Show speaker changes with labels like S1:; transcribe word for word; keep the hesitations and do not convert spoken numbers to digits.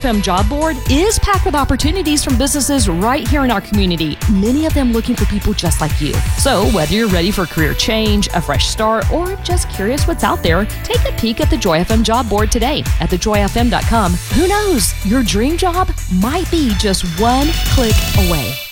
S1: M job board is packed with opportunities from businesses right here in our community, many of them looking for people just like you. So whether you're ready for a career change, a fresh start, or just curious what's out there, take a peek at the Joy F M job board today at the joy f m dot com. Who knows? Your dream job might be just one click away.